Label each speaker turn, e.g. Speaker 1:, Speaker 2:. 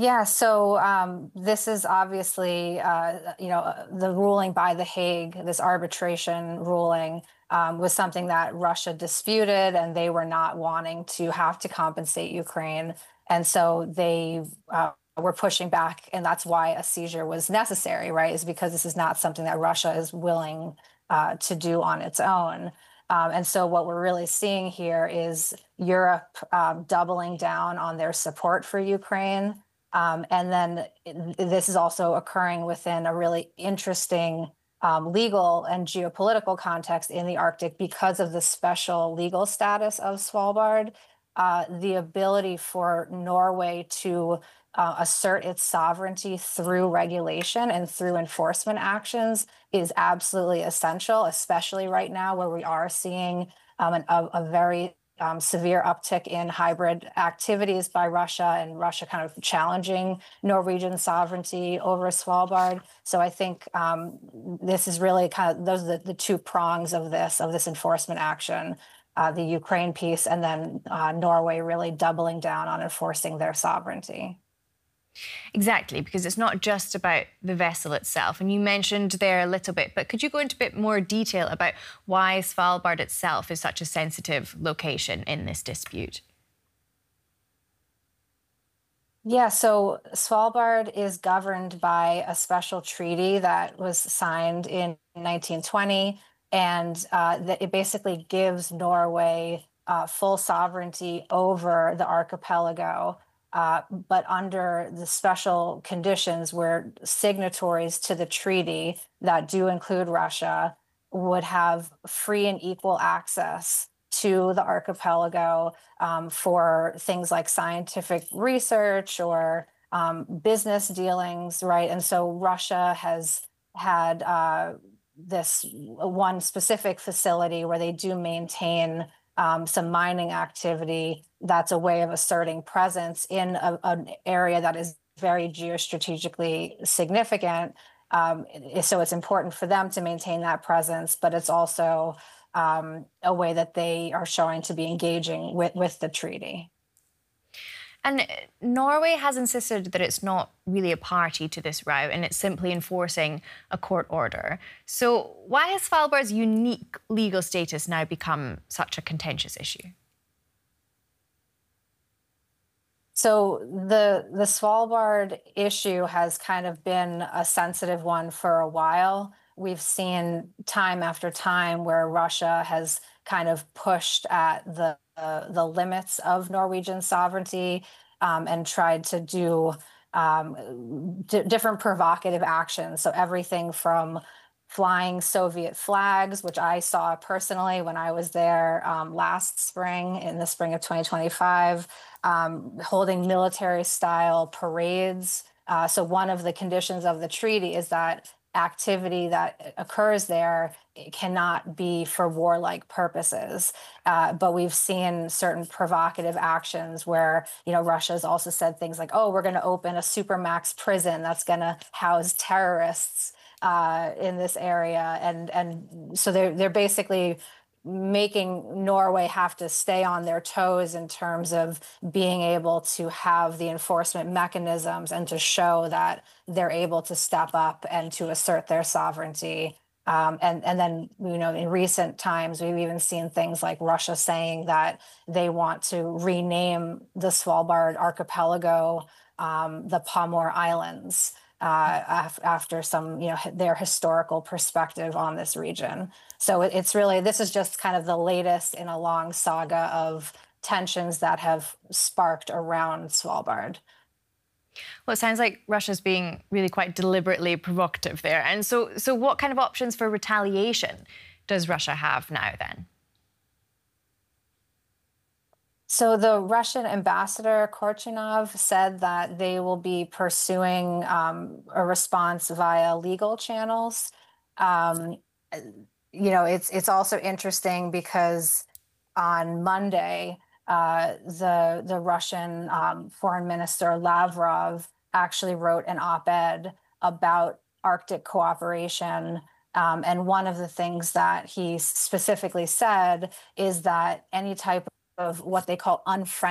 Speaker 1: Yeah, so this is obviously, the ruling by The Hague, this arbitration ruling, was something that Russia disputed, and they were not wanting to have to compensate Ukraine. And so they were pushing back, and that's why a seizure was necessary, right? Is because this is not something that Russia is willing to do on its own. And so what we're really seeing here is Europe doubling down on their support for Ukraine. And then this is also occurring within a really interesting legal and geopolitical context in the Arctic because of the special legal status of Svalbard. The ability for Norway to assert its sovereignty through regulation and through enforcement actions is absolutely essential, especially right now where we are seeing a very severe uptick in hybrid activities by Russia, and Russia kind of challenging Norwegian sovereignty over Svalbard. So I think this is really kind of those are the two prongs of this enforcement action, the Ukraine piece, and then Norway really doubling down on enforcing their sovereignty.
Speaker 2: Exactly, because it's not just about the vessel itself. And you mentioned there a little bit, but could you go into a bit more detail about why Svalbard itself is such a sensitive location in this dispute?
Speaker 1: Yeah, so Svalbard is governed by a special treaty that was signed in 1920, and that it basically gives Norway full sovereignty over the archipelago, but under the special conditions where signatories to the treaty that do include Russia would have free and equal access to the archipelago for things like scientific research or business dealings, right? And so Russia has had this one specific facility where they do maintain some mining activity that's a way of asserting presence in an area that is very geostrategically significant. So it's important for them to maintain that presence, but it's also a way that they are showing to be engaging with the treaty.
Speaker 2: And Norway has insisted that it's not really a party to this row and it's simply enforcing a court order. So why has Svalbard's unique legal status now become such a contentious issue?
Speaker 1: So the Svalbard issue has kind of been a sensitive one for a while. We've seen time after time where Russia has kind of pushed at the limits of Norwegian sovereignty and tried to do different provocative actions. So everything from flying Soviet flags, which I saw personally when I was there last spring, in the spring of 2025, holding military-style parades. So one of the conditions of the treaty is that activity that occurs there cannot be for warlike purposes. But we've seen certain provocative actions where, Russia's also said things like, oh, we're going to open a supermax prison that's going to house terrorists in this area. And so they're basically making Norway have to stay on their toes in terms of being able to have the enforcement mechanisms and to show that they're able to step up and to assert their sovereignty. And then, in recent times, we've even seen things like Russia saying that they want to rename the Svalbard archipelago the Pomor Islands after some, their historical perspective on this region. So it's really, this is just kind of the latest in a long saga of tensions that have sparked around Svalbard.
Speaker 2: Well, it sounds like Russia's being really quite deliberately provocative there. And so what kind of options for retaliation does Russia have now then?
Speaker 1: So the Russian ambassador Korchinov said that they will be pursuing a response via legal channels. It's also interesting because on Monday, the Russian Foreign Minister Lavrov actually wrote an op-ed about Arctic cooperation. And one of the things that he specifically said is that any type of what they call unfriendly